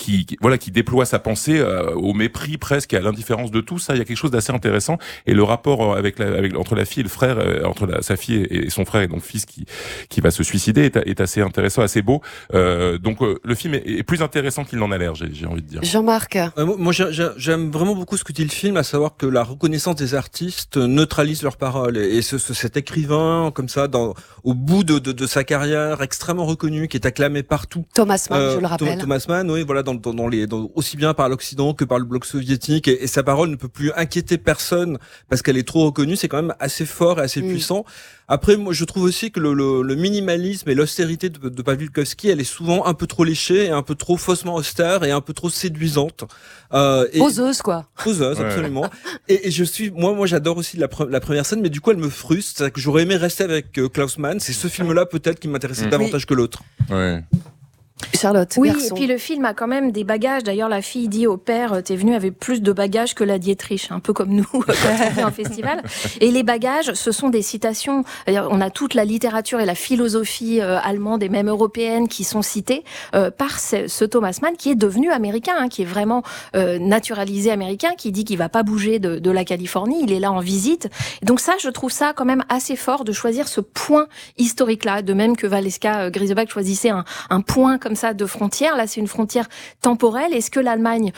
déploie sa pensée au mépris presque et à l'indifférence de tout ça. Il y a quelque chose d'assez intéressant, et le rapport entre la fille et le frère, entre sa fille et son frère et donc fils qui va se suicider est assez intéressant, assez beau. Donc le film est plus intéressant qu'il n'en a l'air, j'ai envie de dire. Jean-Marc. Moi, j'aime vraiment beaucoup ce que dit le film, à savoir que la reconnaissance des artistes neutralise leurs paroles. Et cet écrivain, comme ça, au bout de sa carrière, extrêmement reconnu, qui est acclamé partout. Thomas Mann, je le rappelle. Thomas Mann, oui, voilà, aussi bien par l'Occident que par le bloc soviétique. Et sa parole ne peut plus inquiéter personne parce qu'elle est trop reconnue. C'est quand même assez fort et assez puissant. Après, moi, je trouve aussi que le minimalisme et l'austérité de Pawlikowski, elle est souvent un peu trop léchée et un peu trop faussement austère et un peu trop séduisante. Poseuse, quoi. Poseuse, absolument. Et moi, j'adore aussi la première scène, mais du coup, elle me frustre. C'est-à-dire que j'aurais aimé rester avec Klaus Mann. C'est ce film-là, peut-être, qui m'intéressait davantage que l'autre. Ouais. Charlotte, oui, garçon. Et puis le film a quand même des bagages. D'ailleurs, la fille dit au père, t'es venu avec plus de bagages que la Dietrich, un peu comme nous quand on fait un festival. Et les bagages, ce sont des citations. On a toute la littérature et la philosophie allemande et même européenne qui sont citées par ce Thomas Mann, qui est devenu américain, qui est vraiment naturalisé américain, qui dit qu'il va pas bouger de la Californie. Il est là en visite. Et donc ça, je trouve ça quand même assez fort de choisir ce point historique-là, de même que Valeska Grisebach choisissait un point comme ça de frontière. Là, c'est une frontière temporelle. Est-ce que l'Allemagne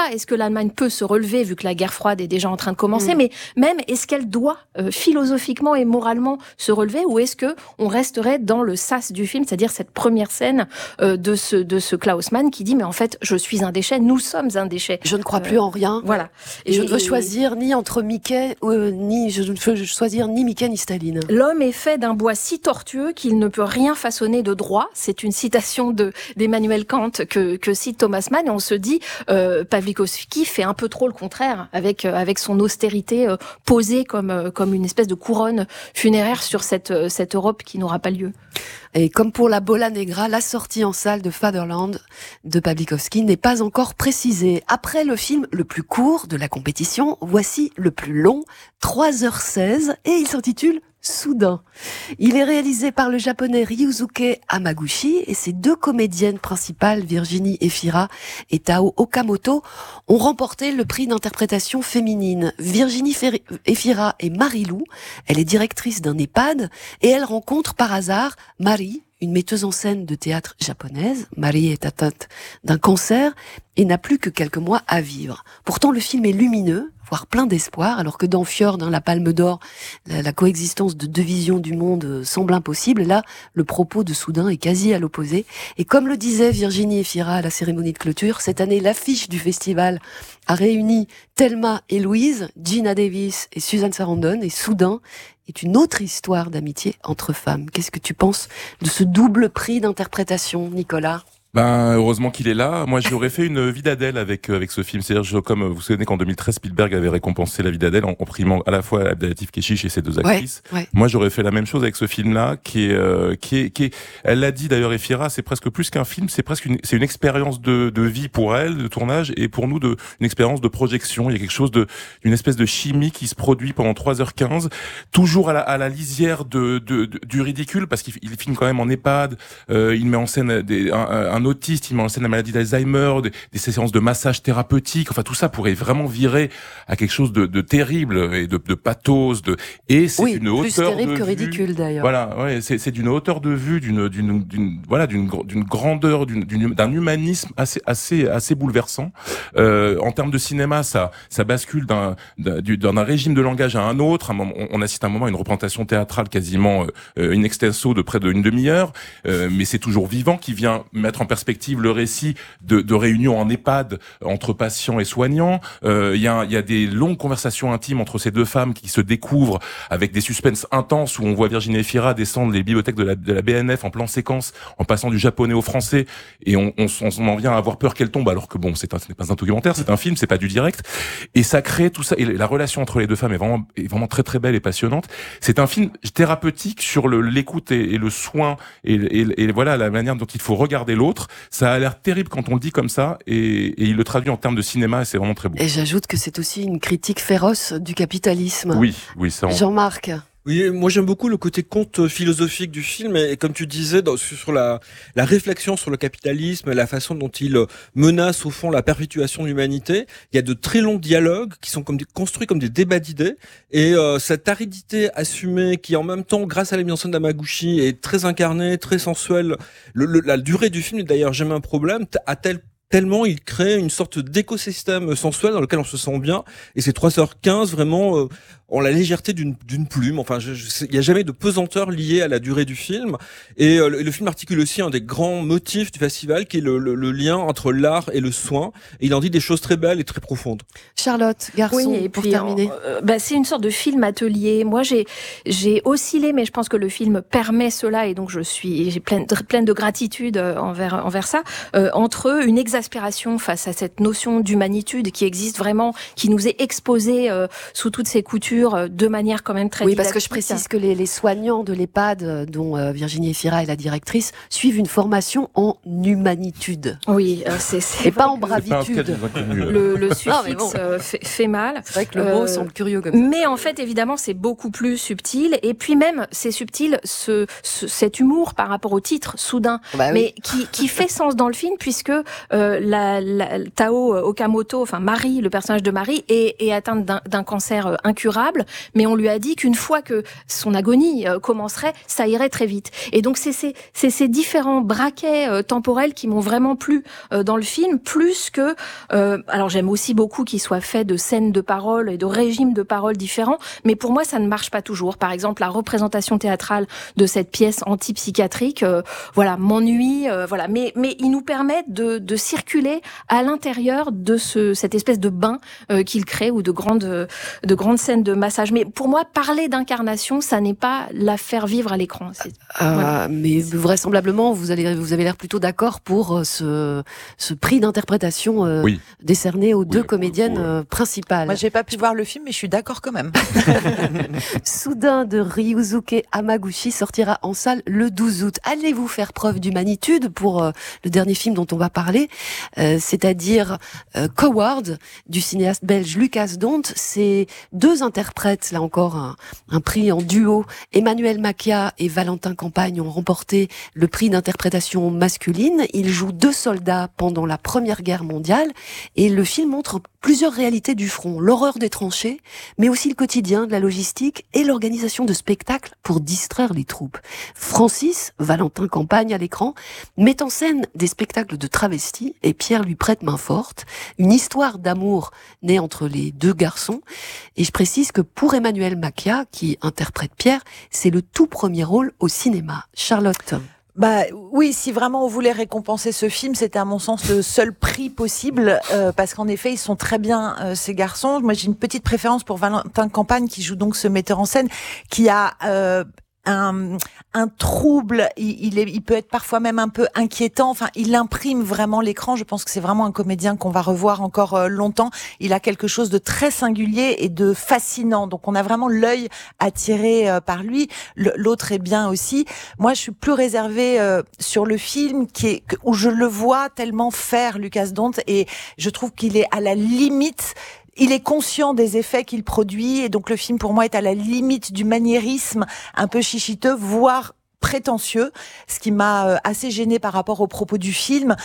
peut se relever vu que la guerre froide est déjà en train de commencer, mais même est-ce qu'elle doit philosophiquement et moralement se relever, ou est-ce que on resterait dans le sas du film, c'est-à-dire cette première scène de ce Klaus Mann qui dit mais en fait je suis un déchet, nous sommes un déchet. Je ne crois plus en rien. Voilà. Et je ne veux choisir ni entre Mickey je ne veux choisir ni Mickey ni Staline. L'homme est fait d'un bois si tortueux qu'il ne peut rien façonner de droit. C'est une citation d'Emmanuel Kant que cite Thomas Mann, et on se dit Pawlikowski fait un peu trop le contraire avec son austérité posée comme une espèce de couronne funéraire sur cette Europe qui n'aura pas lieu. Et comme pour la Bola Negra, la sortie en salle de Fatherland de Pawlikowski n'est pas encore précisée. Après le film le plus court de la compétition, voici le plus long, 3h16, et il s'intitule Soudain. Il est réalisé par le japonais Ryusuke Hamaguchi, et ses deux comédiennes principales, Virginie Efira et Tao Okamoto, ont remporté le prix d'interprétation féminine. Virginie Efira est Marie-Lou, elle est directrice d'un EHPAD, et elle rencontre par hasard Marie, une metteuse en scène de théâtre japonaise. Mari est atteinte d'un cancer et n'a plus que quelques mois à vivre. Pourtant, le film est lumineux, voire plein d'espoir, alors que dans Fjord, la Palme d'Or, la coexistence de deux visions du monde semble impossible. Là, le propos de Soudain est quasi à l'opposé. Et comme le disait Virginie Efira à la cérémonie de clôture, cette année, l'affiche du festival a réuni Thelma et Louise, Gina Davis et Susan Sarandon, et Soudain est une autre histoire d'amitié entre femmes. Qu'est-ce que tu penses de ce double prix d'interprétation, Nicolas ? Heureusement qu'il est là. Moi, j'aurais fait une vie d'Adèle avec ce film. C'est-à-dire, comme vous savez qu'en 2013, Spielberg avait récompensé la vie d'Adèle en primant à la fois Abdelatif Kechiche et ses deux actrices. Ouais. Moi, j'aurais fait la même chose avec ce film-là, qui est, elle l'a dit d'ailleurs, Efira, c'est presque plus qu'un film, c'est une expérience de vie pour elle, de tournage, et pour nous, une expérience de projection. Il y a quelque chose d'une espèce de chimie qui se produit pendant 3h15, toujours à la lisière du ridicule, parce qu'il filme quand même en EHPAD, il met en scène un autiste, il met en scène la maladie d'Alzheimer, des séances de massage thérapeutique, enfin tout ça pourrait vraiment virer à quelque chose de terrible et de pathos, et c'est une hauteur de vue. Plus terrible que ridicule d'ailleurs. Voilà, ouais, c'est d'une hauteur de vue, d'une grandeur, d'un humanisme assez bouleversant. En termes de cinéma, ça bascule d'un régime de langage à un autre. On assiste à un moment à une représentation théâtrale quasiment in extenso de près d'une demi-heure, mais c'est toujours vivant, qui vient mettre en perspective le récit de réunions en EHPAD entre patients et soignants. Il y a des longues conversations intimes entre ces deux femmes qui se découvrent avec des suspens intenses, où on voit Virginie Efira descendre les bibliothèques de la BNF en plan séquence, en passant du japonais au français, et on en vient à avoir peur qu'elle tombe, alors que bon, ce n'est pas un documentaire, c'est un film, c'est pas du direct, et ça crée tout ça, et la relation entre les deux femmes est vraiment très très belle et passionnante. C'est un film thérapeutique sur l'écoute et le soin, et voilà la manière dont il faut regarder l'autre. Ça a l'air terrible quand on le dit comme ça, et il le traduit en termes de cinéma, et c'est vraiment très beau. Et j'ajoute que c'est aussi une critique féroce du capitalisme. Oui, ça. Jean-Marc. Oui, moi j'aime beaucoup le côté conte philosophique du film, et comme tu disais, sur la réflexion sur le capitalisme, la façon dont il menace au fond la perpétuation de l'humanité. Il y a de très longs dialogues qui sont construits comme des débats d'idées, et cette aridité assumée qui en même temps, grâce à la mise en scène d'Hamaguchi, est très incarnée, très sensuelle. La durée du film n'est d'ailleurs jamais un problème, tellement il crée une sorte d'écosystème sensuel dans lequel on se sent bien, et c'est 3h15 vraiment ont la légèreté d'une plume. Enfin, il y a jamais de pesanteur liée à la durée du film, et le film articule aussi un des grands motifs du festival, qui est le lien entre l'art et le soin, et il en dit des choses très belles et très profondes. Charlotte, garçon, oui, et pour puis, terminer. C'est une sorte de film atelier. Moi, j'ai oscillé, mais je pense que le film permet cela, et donc j'ai pleine de gratitude envers ça, entre une exaspération face à cette notion d'humanitude qui existe vraiment, qui nous est exposée sous toutes ses coutures, de manière quand même très didactique. Parce que je précise que les soignants de l'EHPAD, dont Virginie Efira est la directrice, suivent une formation en humanitude. Oui, et pas en bravitude. Le suffixe fait mal. C'est vrai que le mot semble curieux comme ça. Mais en fait, évidemment, c'est beaucoup plus subtil. Et puis même, c'est subtil cet humour par rapport au titre, Soudain, mais qui fait sens dans le film, puisque Tao Okamoto, enfin Marie, le personnage de Marie, est atteinte d'un cancer incurable, mais on lui a dit qu'une fois que son agonie commencerait, ça irait très vite. Et donc c'est ces différents braquets temporels qui m'ont vraiment plu dans le film, plus que alors j'aime aussi beaucoup qu'il soit fait de scènes de parole et de régimes de parole différents, mais pour moi ça ne marche pas toujours. Par exemple, la représentation théâtrale de cette pièce antipsychiatrique, m'ennuie, mais il nous permet de circuler à l'intérieur de cette espèce de bain qu'il crée, ou de grandes scènes de massage. Mais pour moi, parler d'incarnation, ça n'est pas la faire vivre à l'écran. Mais vraisemblablement, vous avez l'air plutôt d'accord pour ce prix d'interprétation décerné aux deux comédiennes principales. Moi, j'ai pas pu voir le film, mais je suis d'accord quand même. Soudain de Ryusuke Hamaguchi sortira en salle le 12 août. Allez-vous faire preuve d'humanitude pour le dernier film dont on va parler, c'est-à-dire Coward, du cinéaste belge Lucas Dont. Ces deux interprètes interprètes, là encore, un prix en duo. Emmanuel Macchia et Valentin Campagne ont remporté le prix d'interprétation masculine. Ils jouent 2 soldats pendant la Première Guerre mondiale et le film montre plusieurs réalités du front. L'horreur des tranchées, mais aussi le quotidien de la logistique et l'organisation de spectacles pour distraire les troupes. Francis, Valentin Campagne à l'écran, met en scène des spectacles de travestis et Pierre lui prête main forte. Une histoire d'amour née entre les 2 garçons. Et je précise que pour Emmanuel Macchia, qui interprète Pierre, c'est le tout premier rôle au cinéma. Charlotte. Oui, si vraiment on voulait récompenser ce film, c'était à mon sens le seul prix possible, parce qu'en effet, ils sont très bien, ces garçons. Moi, j'ai une petite préférence pour Valentin Campagne, qui joue donc ce metteur en scène, qui a un trouble, il peut être parfois même un peu inquiétant. Enfin, il imprime vraiment l'écran. Je pense que c'est vraiment un comédien qu'on va revoir encore longtemps. Il a quelque chose de très singulier et de fascinant. Donc, on a vraiment l'œil attiré par lui. L'autre est bien aussi. Moi, je suis plus réservée sur le film où je le vois tellement faire Lucas Dont, et je trouve qu'il est à la limite. Il est conscient des effets qu'il produit, et donc le film pour moi est à la limite du maniérisme un peu chichiteux, voire prétentieux, ce qui m'a assez gênée par rapport aux propos du film.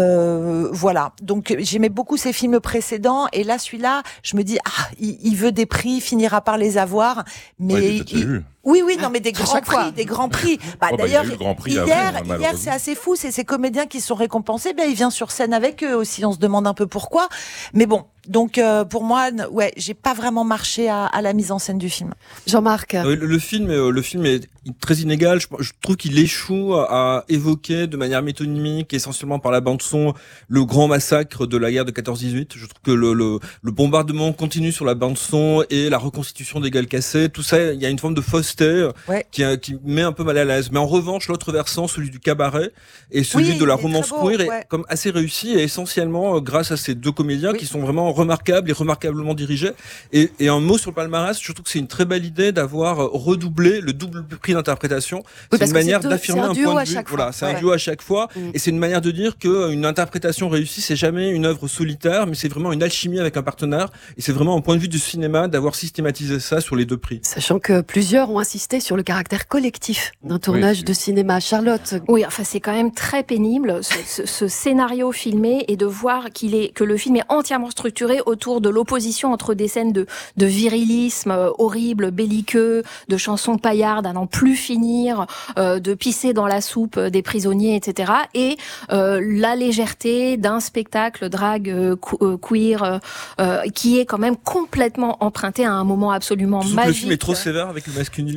Voilà. Donc j'aimais beaucoup ses films précédents, et là celui-là, je me dis il veut des prix, il finira par les avoir, mais oui, non, mais des grands prix. D'ailleurs, hier, c'est assez fou, c'est ces comédiens qui sont récompensés. Il vient sur scène avec eux aussi. On se demande un peu pourquoi. Mais bon, donc pour moi, j'ai pas vraiment marché à la mise en scène du film. Jean-Marc. Le film est très inégal. Je trouve qu'il échoue à évoquer de manière métonymique, essentiellement par la bande son, le grand massacre de la guerre de 14-18. Je trouve que le bombardement continue sur la bande son et la reconstitution des gueules cassées. Tout ça, il y a une forme de fausseté qui met un peu mal à l'aise. Mais en revanche, l'autre versant, celui du cabaret et celui de la romance queer, est comme assez réussi, et essentiellement grâce à ces 2 comédiens qui sont vraiment remarquables et remarquablement dirigés. Et un mot sur le palmarès, je trouve que c'est une très belle idée d'avoir redoublé le double prix d'interprétation. C'est une manière d'affirmer un point de vue. Voilà, c'est un duo à chaque fois, et c'est une manière de dire qu'une interprétation réussie, c'est jamais une œuvre solitaire, mais c'est vraiment une alchimie avec un partenaire. Et c'est vraiment un point de vue du cinéma d'avoir systématisé ça sur les 2 prix. Sachant que plusieurs ont insisté sur le caractère collectif d'un tournage de cinéma. Charlotte. Oui, enfin c'est quand même très pénible ce scénario filmé, et de voir que le film est entièrement structuré autour de l'opposition entre des scènes de virilisme horrible, belliqueux, de chansons paillardes à n'en plus finir, de pisser dans la soupe des prisonniers, etc. Et la légèreté d'un spectacle drag queer qui est quand même complètement emprunté à un moment absolument magique. Le film est trop sévère avec le masculinisme.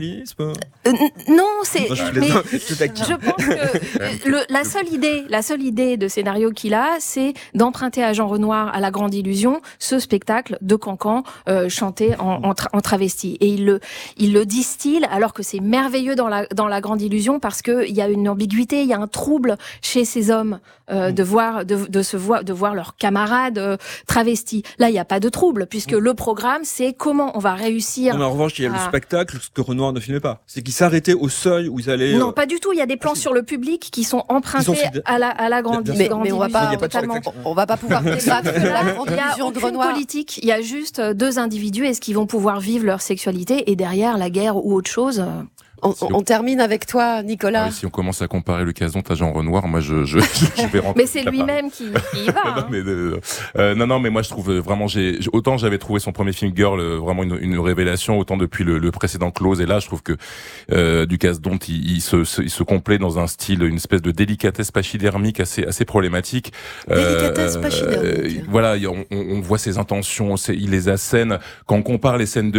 Non, je pense que la seule idée de scénario qu'il a, c'est d'emprunter à Jean Renoir, à La Grande Illusion, ce spectacle de Cancan chanté en travesti. Et il le distille, alors que c'est merveilleux dans la Grande Illusion, parce que il y a une ambiguïté, il y a un trouble chez ces hommes de voir leurs camarades travestis. Là, il n'y a pas de trouble, puisque le programme, c'est comment on va réussir. Non, mais en revanche, il y a le spectacle, ce que Renoir ne filmait pas. C'est qu'ils s'arrêtaient au seuil où ils allaient. Non, pas du tout. Il y a des plans sur le public qui sont empruntés à la Grande Illusion. Mais on va pas pouvoir débattre de la Grande Illusion de Renoir. Politique. Il y a juste 2 individus. Est-ce qu'ils vont pouvoir vivre leur sexualité, et derrière la guerre ou autre chose? On termine avec toi, Nicolas. Si on commence à comparer Lucas Dont à Jean Renoir, moi je vais rentrer. Mais c'est lui-même qui y va. Non, mais moi je trouve vraiment, autant j'avais trouvé son premier film Girl vraiment une révélation, autant depuis le précédent Close, et là je trouve que Lucas Dont il se complaît dans un style, une espèce de délicatesse pachydermique assez problématique. Délicatesse pachydermique. Voilà, on voit ses intentions, il les assène. Quand on compare les scènes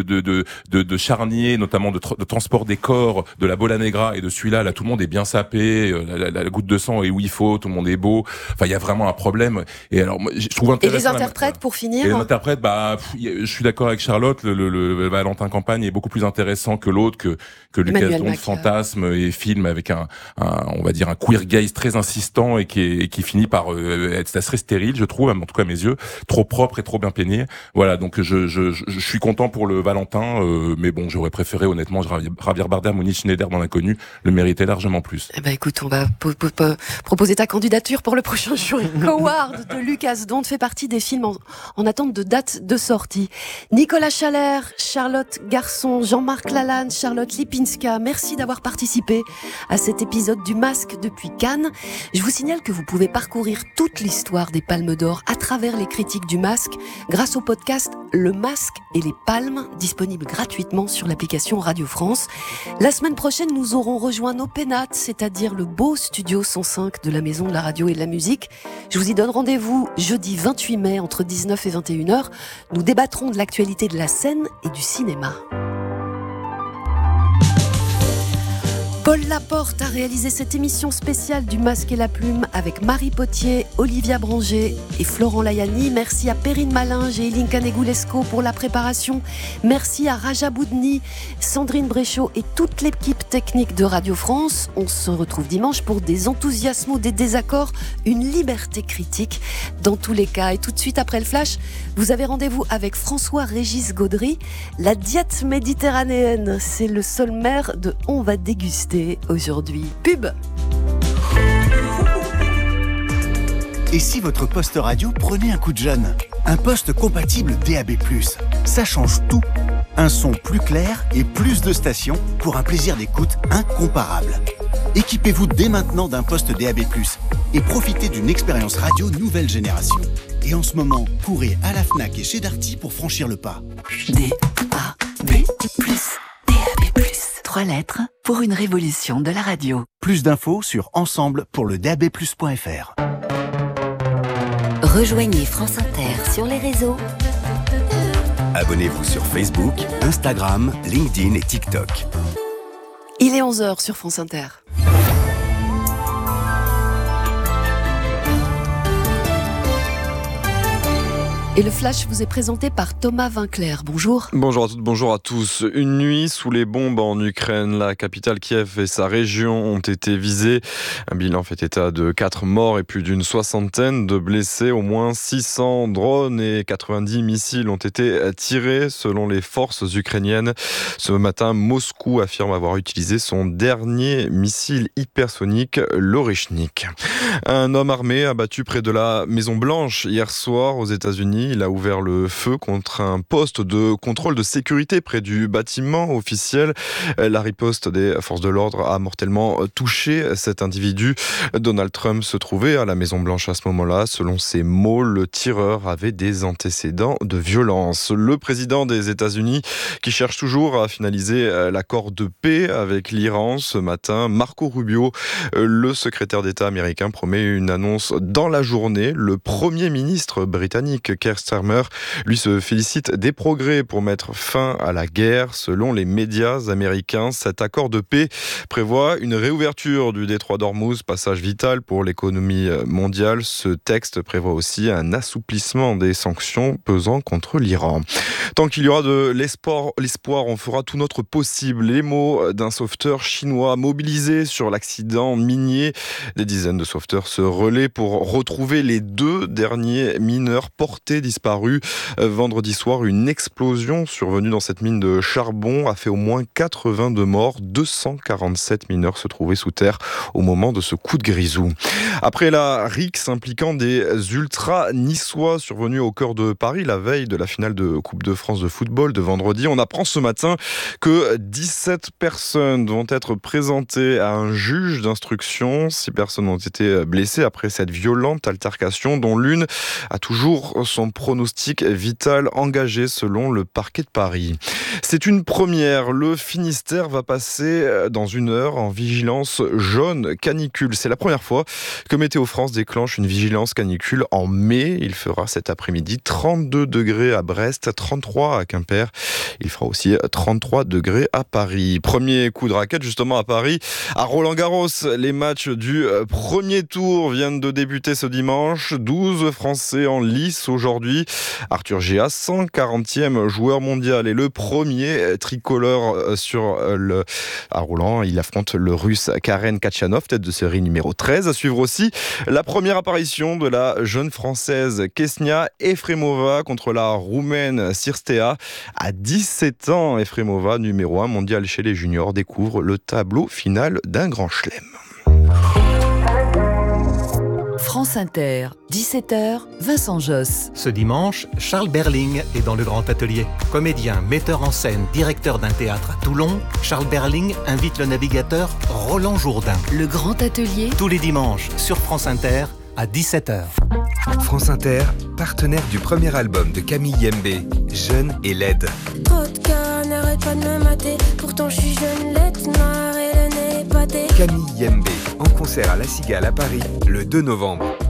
de charnier, notamment de transport des corps, de la Bola Negra et de celui-là, là tout le monde est bien sapé, la goutte de sang est où il faut, tout le monde est beau. Enfin, il y a vraiment un problème. Et alors, je trouve intéressant. Et les interprètes, pour finir. Et les interprètes, je suis d'accord avec Charlotte. Le Valentin Campagne est beaucoup plus intéressant que l'autre, que Lucas Dont fantasme et filme avec on va dire un queer gaze très insistant, et qui finit par être assez stérile, je trouve, en tout cas à mes yeux, trop propre et trop bien peigné. Voilà, donc je suis content pour le Valentin, mais bon, j'aurais préféré honnêtement Javier Javier Bardem ou Nick Schneider dans L'Inconnu le méritaient largement plus. Eh ben écoute, on va proposer ta candidature pour le prochain jury. Coward de Lucas Dont fait partie des films en attente de date de sortie. Nicolas Chalère, Charlotte Garçon, Jean-Marc Lalanne, Charlotte Lipinska, merci d'avoir participé à cet épisode du Masque depuis Cannes. Je vous signale que vous pouvez parcourir toute l'histoire des Palmes d'Or à travers les critiques du Masque grâce au podcast Le Masque et les Palmes, disponible gratuitement sur l'application Radio France. La semaine prochaine, nous aurons rejoint nos pénates, c'est-à-dire le beau studio 105 de la Maison de la Radio et de la Musique. Je vous y donne rendez-vous jeudi 28 mai entre 19 et 21h. Nous débattrons de l'actualité de la scène et du cinéma. Paul Laporte a réalisé cette émission spéciale du Masque et la Plume avec Marie Potier, Olivia Branger et Florent Layani. Merci à Perrine Malinge et Elinka Negulesco pour la préparation. Merci à Raja Boudni, Sandrine Bréchot et toute l'équipe technique de Radio France. On se retrouve dimanche pour des enthousiasmes ou des désaccords, une liberté critique dans tous les cas. Et tout de suite après le flash, vous avez rendez-vous avec François-Régis Gaudry. La diète méditerranéenne, c'est le sommet de On va déguster aujourd'hui. Pub. Et si votre poste radio prenait un coup de jeune ? Un poste compatible DAB+. Ça change tout. Un son plus clair et plus de stations pour un plaisir d'écoute incomparable. Équipez-vous dès maintenant d'un poste DAB+, et profitez d'une expérience radio nouvelle génération. Et en ce moment, courez à la Fnac et chez Darty pour franchir le pas. DAB+. 3 lettres pour une révolution de la radio. Plus d'infos sur ensemble pour le dabplus.fr. Rejoignez France Inter sur les réseaux. Abonnez-vous sur Facebook, Instagram, LinkedIn et TikTok. Il est 11h sur France Inter. Et le flash vous est présenté par Thomas Vinclair. Bonjour. Bonjour à toutes, bonjour à tous. Une nuit sous les bombes en Ukraine. La capitale Kiev et sa région ont été visées. Un bilan fait état de 4 morts et plus d'une soixantaine de blessés. Au moins 600 drones et 90 missiles ont été tirés selon les forces ukrainiennes. Ce matin, Moscou affirme avoir utilisé son dernier missile hypersonique, l'Oreshnik. Un homme armé abattu près de la Maison Blanche hier soir aux États-Unis. Il a ouvert le feu contre un poste de contrôle de sécurité près du bâtiment officiel. La riposte des forces de l'ordre a mortellement touché cet individu. Donald Trump se trouvait à la Maison-Blanche à ce moment-là. Selon ses mots, le tireur avait des antécédents de violence. Le président des États-Unis, qui cherche toujours à finaliser l'accord de paix avec l'Iran ce matin, Marco Rubio, le secrétaire d'État américain, promet une annonce dans la journée. Le Premier ministre britannique, Keir Starmer, lui se félicite des progrès pour mettre fin à la guerre. Selon les médias américains, cet accord de paix prévoit une réouverture du détroit d'Ormuz, passage vital pour l'économie mondiale. Ce texte prévoit aussi un assouplissement des sanctions pesant contre l'Iran. Tant qu'il y aura de l'espoir, on fera tout notre possible. Les mots d'un sauveteur chinois mobilisé sur l'accident minier. Des dizaines de sauveteurs se relaient pour retrouver les 2 derniers mineurs portés disparus. Vendredi soir, une explosion survenue dans cette mine de charbon a fait au moins 82 morts. 247 mineurs se trouvaient sous terre au moment de ce coup de grisou. Après la rixe impliquant des ultras niçois survenus au cœur de Paris la veille de la finale de Coupe de France de football de vendredi, on apprend ce matin que 17 personnes vont être présentées à un juge d'instruction. 6 personnes ont été blessées après cette violente altercation dont l'une a toujours son pronostic vital engagé selon le parquet de Paris. C'est une première. Le Finistère va passer dans 1 heure en vigilance jaune canicule. C'est la première fois que Météo France déclenche une vigilance canicule en mai. Il fera cet après-midi 32 degrés à Brest, 33 à Quimper. Il fera aussi 33 degrés à Paris. Premier coup de raquette justement à Paris. À Roland-Garros, les matchs du premier tour viennent de débuter ce dimanche. 12 Français en lice aujourd'hui. aujourd'hui. Arthur Géas, 140e joueur mondial et le premier tricolore à Roland. Il affronte le russe Karen Khachanov, tête de série numéro 13. À suivre aussi la première apparition de la jeune française Ksenia Efremova contre la roumaine Cirstea. À 17 ans, Efremova, numéro 1 mondial chez les juniors, découvre le tableau final d'un grand chelem. France Inter, 17h, Vincent Josse. Ce dimanche, Charles Berling est dans le Grand Atelier. Comédien, metteur en scène, directeur d'un théâtre à Toulon, Charles Berling invite le navigateur Roland Jourdain. Le Grand Atelier, tous les dimanches sur France Inter à 17h. France Inter, partenaire du premier album de Camille Yembe, Jeune et laide. Trop de cas, n'arrête pas de me mater. Pourtant je suis jeune, laide, noire et le nez épaté. Camille Yembe, en concert à La Cigale à Paris, le 2 novembre.